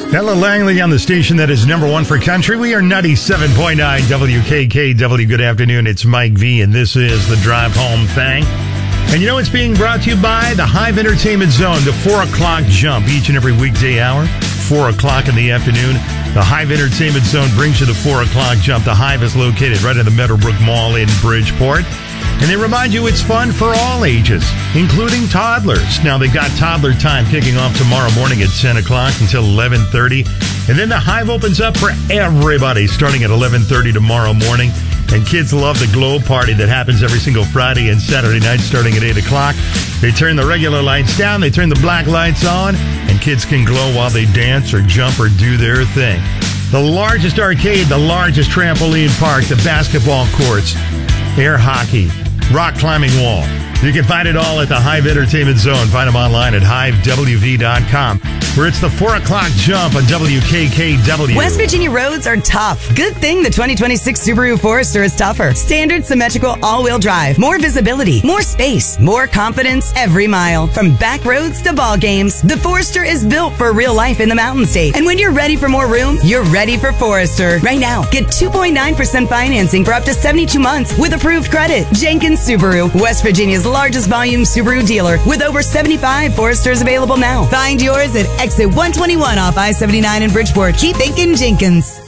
Ella Langley on the station that is number one for country. We are 97.9 WKKW. Good afternoon. It's Mike V, and this is the Drive Home Thing. And you know it's being brought to you by the Hive Entertainment Zone, the 4 o'clock jump each and every weekday hour, 4 o'clock in the afternoon. The Hive Entertainment Zone brings you the 4 o'clock jump. The Hive is located right in the Meadowbrook Mall in Bridgeport. And they remind you it's fun for all ages, including toddlers. Now, they've got toddler time kicking off tomorrow morning at 10 o'clock until 11:30. And then the Hive opens up for everybody starting at 11:30 tomorrow morning. And kids love the glow party that happens every single Friday and Saturday night starting at 8 o'clock. They turn the regular lights down, they turn the black lights on, and kids can glow while they dance or jump or do their thing. The largest arcade, the largest trampoline park, the basketball courts, air hockey, rock climbing wall. You can find it all at the Hive Entertainment Zone. Find them online at hivewv.com, where it's the 4 o'clock jump on WKKW. West Virginia roads are tough. Good thing the 2026 Subaru Forester is tougher. Standard symmetrical all-wheel drive. More visibility. More space. More confidence every mile. From back roads to ball games, the Forester is built for real life in the Mountain State. And when you're ready for more room, you're ready for Forester. Right now, get 2.9% financing for up to 72 months with approved credit. Jenkins Subaru, West Virginia's largest volume Subaru dealer, with over 75 Foresters available now. Find yours at exit 121 off I-79 in Bridgeport. Keep thinking Jenkins.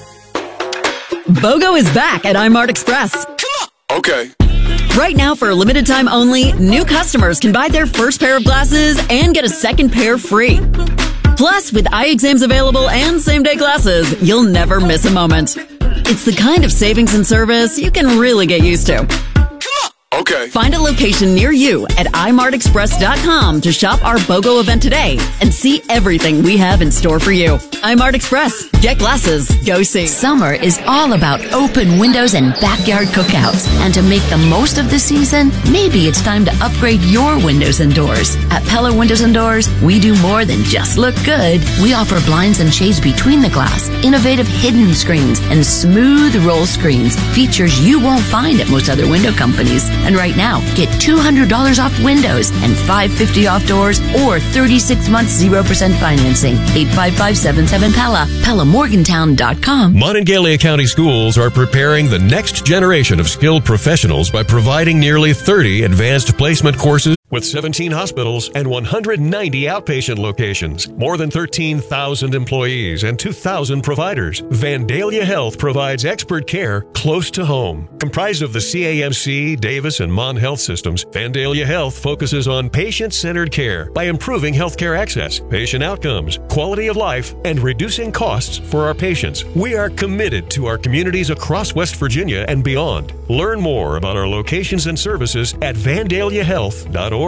BOGO is back at iMart Express. Come on. Okay. Right now, for a limited time only, new customers can buy their first pair of glasses and get a second pair free. Plus, with eye exams available and same-day glasses, you'll never miss a moment. It's the kind of savings and service you can really get used to. Okay. Find a location near you at imartexpress.com to shop our BOGO event today and see everything we have in store for you. iMart Express. Get glasses. Go see. Summer is all about open windows and backyard cookouts. And to make the most of the season, maybe it's time to upgrade your windows and doors. At Pella Windows and Doors, we do more than just look good. We offer blinds and shades between the glass, innovative hidden screens, and smooth roll screens, features you won't find at most other window companies. And right now, get $200 off windows and $550 off doors or 36 months 0% financing. 855-77-PELLA. PellaMorgantown.com. Monongalia County Schools are preparing the next generation of skilled professionals by providing nearly 30 advanced placement courses with 17 hospitals and 190 outpatient locations, more than 13,000 employees and 2,000 providers. Vandalia Health provides expert care close to home. Comprised of the CAMC, Davis, and Mon Health systems, Vandalia Health focuses on patient-centered care by improving healthcare access, patient outcomes, quality of life, and reducing costs for our patients. We are committed to our communities across West Virginia and beyond. Learn more about our locations and services at vandaliahealth.org.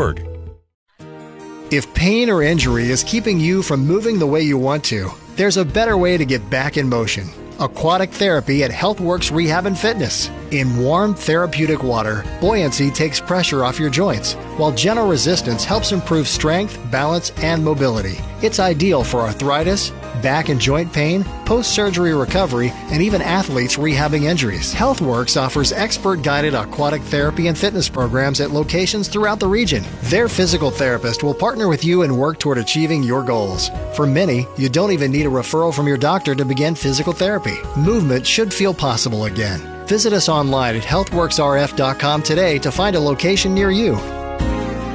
If pain or injury is keeping you from moving the way you want to, there's a better way to get back in motion. Aquatic therapy at HealthWorks Rehab and Fitness. In warm, therapeutic water, buoyancy takes pressure off your joints, while gentle resistance helps improve strength, balance, and mobility. It's ideal for arthritis, back and joint pain, post-surgery recovery, and even athletes rehabbing injuries. HealthWorks offers expert-guided aquatic therapy and fitness programs at locations throughout the region. Their physical therapist will partner with you and work toward achieving your goals. For many, you don't even need a referral from your doctor to begin physical therapy. Movement should feel possible again. Visit us online at healthworksrf.com today to find a location near you.